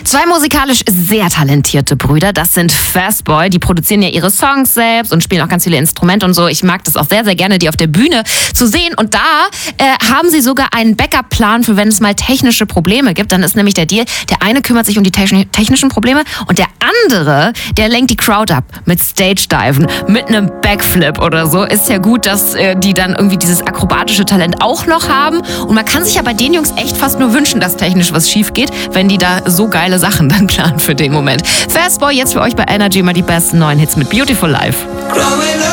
Zwei musikalisch sehr talentierte Brüder, das sind Fastboy, die produzieren ja ihre Songs selbst und spielen auch ganz viele Instrumente und so. Ich mag das auch sehr, sehr gerne, die auf der Bühne zu sehen. Und da haben sie sogar einen Backup-Plan für, wenn es mal technische Probleme gibt. Dann ist nämlich der Deal, der eine kümmert sich um die technischen Probleme und der andere, der lenkt die Crowd ab mit Stage-Diven, mit einem Backflip oder so. Ist ja gut, dass die dann irgendwie dieses akrobatische Talent auch noch haben. Und man kann sich ja bei den Jungs echt fast nur wünschen, dass technisch was schief geht, wenn die da so geile Sachen dann planen für den Moment. Fastboy, jetzt für euch bei Energy mal die besten neuen Hits mit Beautiful Life.